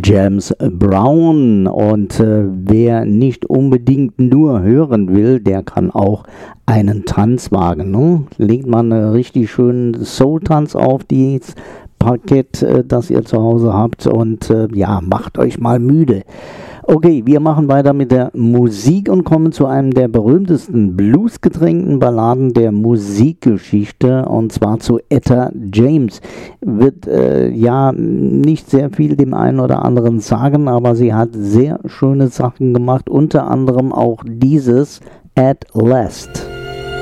James Brown. Und wer nicht unbedingt nur hören will, der kann auch einen Tanz wagen. Ne? Legt man einen richtig schönen Soul-Tanz auf dieses Parkett, das ihr zu Hause habt, und ja, macht euch mal müde. Okay, wir machen weiter mit der Musik und kommen zu einem der berühmtesten bluesgetränkten Balladen der Musikgeschichte, und zwar zu Etta James. Wird ja nicht sehr viel dem einen oder anderen sagen, aber sie hat sehr schöne Sachen gemacht, unter anderem auch dieses At Last.